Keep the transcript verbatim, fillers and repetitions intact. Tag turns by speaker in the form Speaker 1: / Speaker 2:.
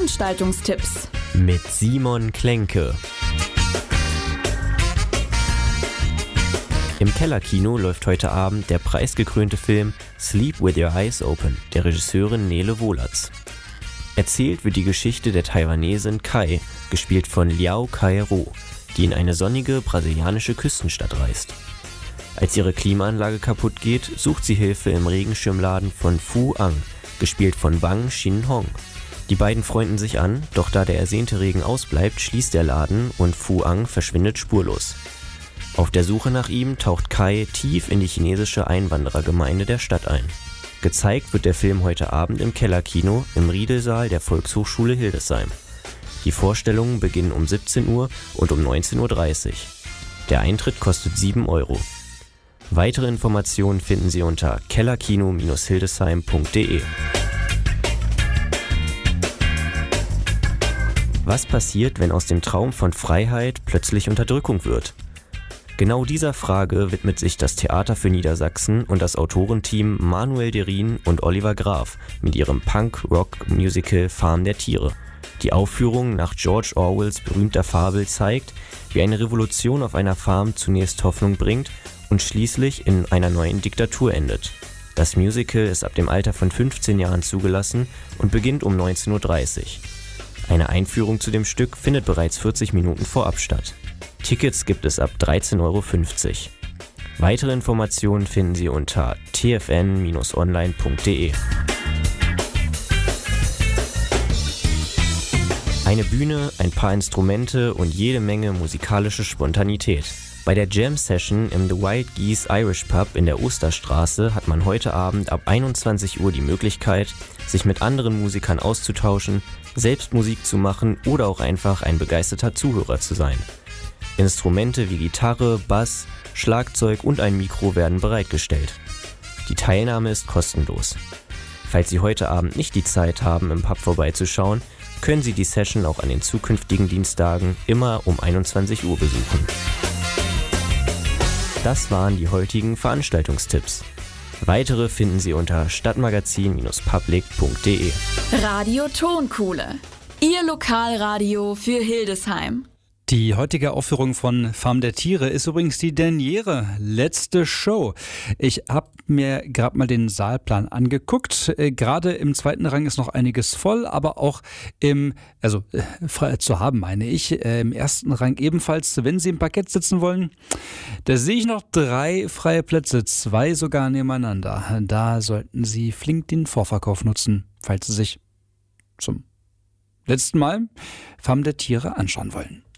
Speaker 1: Veranstaltungstipps
Speaker 2: mit Simon Klenke. Im Kellerkino läuft heute Abend der preisgekrönte Film Sleep with Your Eyes Open der Regisseurin Nele Wohlatz. Erzählt wird die Geschichte der Taiwanesin Kai, gespielt von Liao Kai-ro, die in eine sonnige brasilianische Küstenstadt reist. Als ihre Klimaanlage kaputt geht, sucht sie Hilfe im Regenschirmladen von Fu Ang, gespielt von Wang Xin-hong. Die beiden freunden sich an, doch da der ersehnte Regen ausbleibt, schließt der Laden und Fu Ang verschwindet spurlos. Auf der Suche nach ihm taucht Kai tief in die chinesische Einwanderergemeinde der Stadt ein. Gezeigt wird der Film heute Abend im Kellerkino im Riedelsaal der Volkshochschule Hildesheim. Die Vorstellungen beginnen um siebzehn Uhr und um neunzehn Uhr dreißig. Der Eintritt kostet sieben Euro. Weitere Informationen finden Sie unter kellerkino Bindestrich hildesheim Punkt de. Was passiert, wenn aus dem Traum von Freiheit plötzlich Unterdrückung wird? Genau dieser Frage widmet sich das Theater für Niedersachsen und das Autorenteam Manuel Derin und Oliver Graf mit ihrem Punk-Rock-Musical Farm der Tiere. Die Aufführung nach George Orwells berühmter Fabel zeigt, wie eine Revolution auf einer Farm zunächst Hoffnung bringt und schließlich in einer neuen Diktatur endet. Das Musical ist ab dem Alter von fünfzehn Jahren zugelassen und beginnt um neunzehn Uhr dreißig. Eine Einführung zu dem Stück findet bereits vierzig Minuten vorab statt. Tickets gibt es ab dreizehn Euro fünfzig. Weitere Informationen finden Sie unter t f n Bindestrich online Punkt de. Eine Bühne, ein paar Instrumente und jede Menge musikalische Spontanität. Bei der Jam-Session im The Wild Geese Irish Pub in der Osterstraße hat man heute Abend ab einundzwanzig Uhr die Möglichkeit, sich mit anderen Musikern auszutauschen, selbst Musik zu machen oder auch einfach ein begeisterter Zuhörer zu sein. Instrumente wie Gitarre, Bass, Schlagzeug und ein Mikro werden bereitgestellt. Die Teilnahme ist kostenlos. Falls Sie heute Abend nicht die Zeit haben, im Pub vorbeizuschauen, können Sie die Session auch an den zukünftigen Dienstagen immer um einundzwanzig Uhr besuchen. Das waren die heutigen Veranstaltungstipps. Weitere finden Sie unter stadtmagazin Bindestrich public Punkt de.
Speaker 1: Radio Tonkuhle, Ihr Lokalradio für Hildesheim.
Speaker 3: Die heutige Aufführung von Farm der Tiere ist übrigens die derniere, letzte Show. Ich habe mir gerade mal den Saalplan angeguckt. Äh, gerade im zweiten Rang ist noch einiges voll, aber auch im, also äh, frei zu haben meine ich, äh, im ersten Rang ebenfalls, wenn Sie im Parkett sitzen wollen. Da sehe ich noch drei freie Plätze, zwei sogar nebeneinander. Da sollten Sie flink den Vorverkauf nutzen, falls Sie sich zum letzten Mal Farm der Tiere anschauen wollen.